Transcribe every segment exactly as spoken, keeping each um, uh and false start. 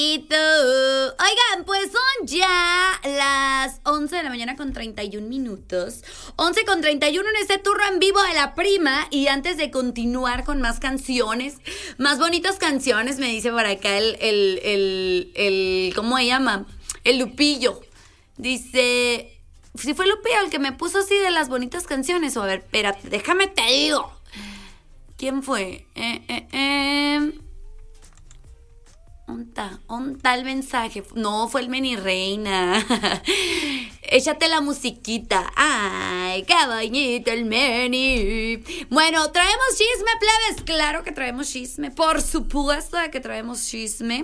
Oigan, pues son ya las once de la mañana con treinta y un minutos. once con treinta y uno en este turno en vivo de La Prima. Y antes de continuar con más canciones, más bonitas canciones, me dice por acá el, el, el, el ¿cómo se llama? El Lupillo. Dice, si fue Lupillo el que me puso así de las bonitas canciones. O a ver, espérate, déjame te digo. ¿Quién fue? Eh, eh, eh... Onta, onta el mensaje. No, fue el Meni Reina. Échate la musiquita. Ay, qué bonito el Meni. Bueno, ¿traemos chisme, plebes? Claro que traemos chisme. Por supuesto que traemos chisme.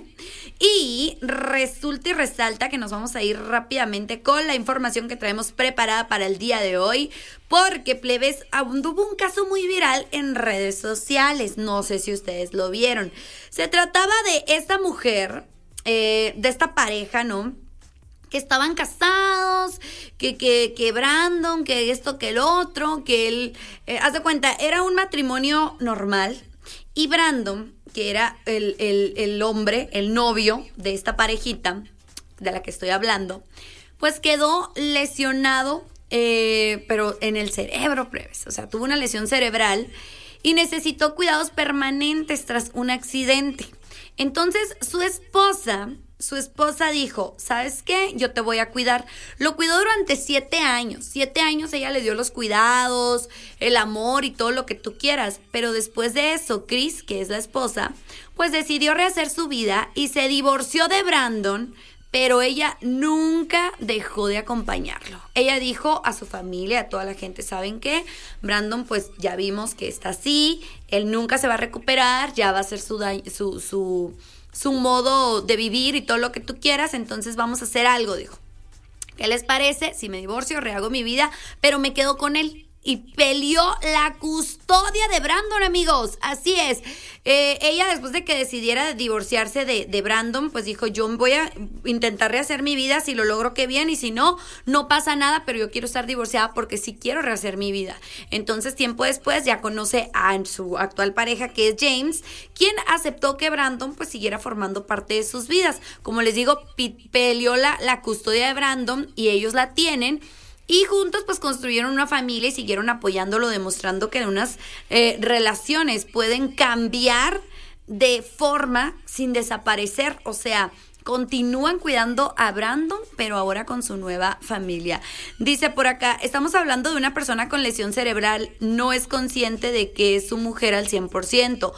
Y resulta y resalta que nos vamos a ir rápidamente con la información que traemos preparada para el día de hoy. Porque, plebes, hubo un caso muy viral en redes sociales. No sé si ustedes lo vieron. Se trataba de esta mujer, eh, de esta pareja, ¿no? Que estaban casados, que, que, que Brandon, que esto, que el otro, que él... Eh, haz de cuenta, era un matrimonio normal. Y Brandon, que era el, el, el hombre, el novio de esta parejita, de la que estoy hablando, pues quedó lesionado, eh, pero en el cerebro, plebes. O sea, tuvo una lesión cerebral y necesitó cuidados permanentes tras un accidente. Entonces, su esposa, su esposa dijo, ¿sabes qué? Yo te voy a cuidar. Lo cuidó durante siete años. Siete años ella le dio los cuidados, el amor y todo lo que tú quieras. Pero después de eso, Chris, que es la esposa, pues decidió rehacer su vida y se divorció de Brandon. Pero ella nunca dejó de acompañarlo. Ella dijo a su familia, a toda la gente, ¿saben qué? Brandon, pues ya vimos que está así, él nunca se va a recuperar, ya va a ser su, su, su, su modo de vivir y todo lo que tú quieras, entonces vamos a hacer algo, dijo. ¿Qué les parece? Si me divorcio, rehago mi vida, pero me quedo con él. Y peleó la custodia de Brandon, amigos. Así es. Eh, ella, después de que decidiera divorciarse de, de Brandon, pues dijo, yo voy a intentar rehacer mi vida. Si lo logro, qué bien. Y si no, no pasa nada. Pero yo quiero estar divorciada porque sí quiero rehacer mi vida. Entonces, tiempo después, ya conoce a su actual pareja, que es James, quien aceptó que Brandon pues siguiera formando parte de sus vidas. Como les digo, peleó la, la custodia de Brandon y ellos la tienen. Y juntos pues construyeron una familia y siguieron apoyándolo, demostrando que unas eh, relaciones pueden cambiar de forma sin desaparecer. O sea, continúan cuidando a Brandon, pero ahora con su nueva familia. Dice por acá, estamos hablando de una persona con lesión cerebral, no es consciente de que es su mujer al cien por ciento.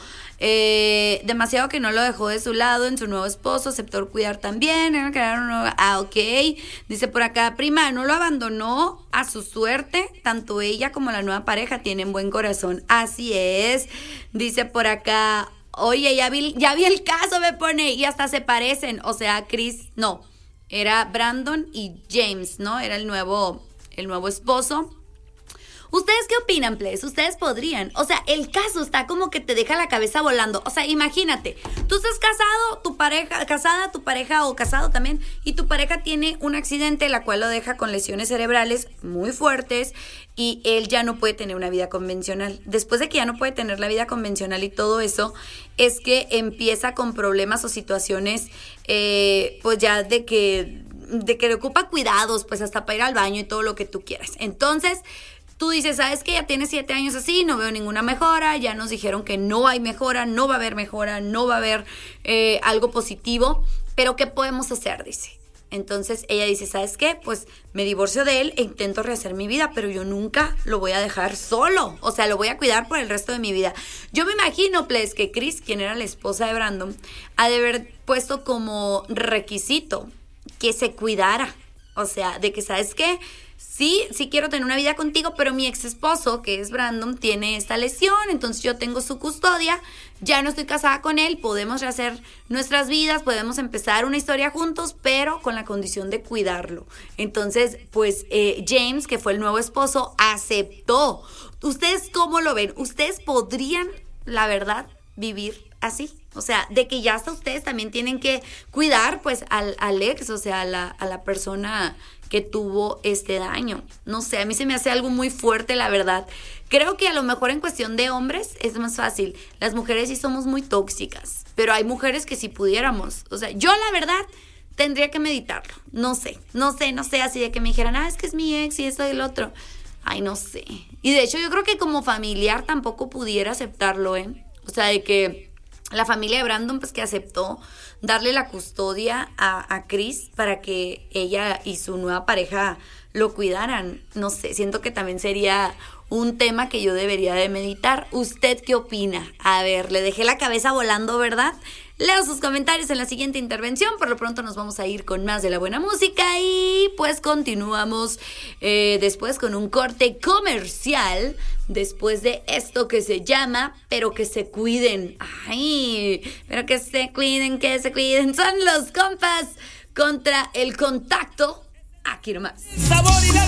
Eh, demasiado que no lo dejó de su lado en su nuevo esposo, aceptó cuidar también, ¿eh? Ah, ok. Dice por acá, prima, no lo abandonó a su suerte, tanto ella como la nueva pareja tienen buen corazón. Así es. Dice por acá, oye, ya vi, ya vi el caso, me pone, y hasta se parecen. O sea, Chris, no, era Brandon y James, ¿no? Era el nuevo, el nuevo esposo. ¿Ustedes qué opinan, please? ¿Ustedes podrían? O sea, el caso está como que te deja la cabeza volando. O sea, imagínate, tú estás casado, tu pareja, casada, tu pareja o casado también, y tu pareja tiene un accidente, la cual lo deja con lesiones cerebrales muy fuertes, y él ya no puede tener una vida convencional. Después de que ya no puede tener la vida convencional y todo eso, es que empieza con problemas o situaciones, eh, pues ya de que, de que le ocupa cuidados, pues hasta para ir al baño y todo lo que tú quieras. Entonces, tú dices, ¿sabes qué? Ya tiene siete años así, no veo ninguna mejora, ya nos dijeron que no hay mejora, no va a haber mejora, no va a haber eh, algo positivo, pero ¿qué podemos hacer? Dice. Entonces ella dice, ¿sabes qué? Pues me divorcio de él e intento rehacer mi vida, pero yo nunca lo voy a dejar solo, o sea, lo voy a cuidar por el resto de mi vida. Yo me imagino, pues, que Chris, quien era la esposa de Brandon, ha de haber puesto como requisito que se cuidara, o sea, de que, ¿sabes qué? Sí, sí quiero tener una vida contigo, pero mi ex esposo, que es Brandon, tiene esta lesión, entonces yo tengo su custodia, ya no estoy casada con él, podemos rehacer nuestras vidas, podemos empezar una historia juntos, pero con la condición de cuidarlo. Entonces, pues eh, James, que fue el nuevo esposo, aceptó. ¿Ustedes cómo lo ven? ¿Ustedes podrían, la verdad, vivir así? O sea, de que ya hasta ustedes también tienen que cuidar, pues, al, al ex, o sea, a la, a la persona que tuvo este daño. No sé, a mí se me hace algo muy fuerte, la verdad. Creo que a lo mejor en cuestión de hombres es más fácil. Las mujeres sí somos muy tóxicas, pero hay mujeres que sí pudiéramos. O sea, yo la verdad tendría que meditarlo. No sé, no sé, no sé, así de que me dijeran, ah, es que es mi ex y esto y el otro. Ay, no sé. Y de hecho yo creo que como familiar tampoco pudiera aceptarlo, ¿eh? O sea, de que la familia de Brandon, pues, que aceptó darle la custodia a, a Chris para que ella y su nueva pareja lo cuidaran. No sé, siento que también sería un tema que yo debería de meditar. ¿Usted qué opina? A ver, le dejé la cabeza volando, ¿verdad? Leo sus comentarios en la siguiente intervención. Por lo pronto nos vamos a ir con más de la buena música y pues continuamos eh, después con un corte comercial. Después de esto que se llama Pero que se cuiden. Ay, pero que se cuiden, que se cuiden. Son los compas contra el contacto. Aquí nomás. Sabor y la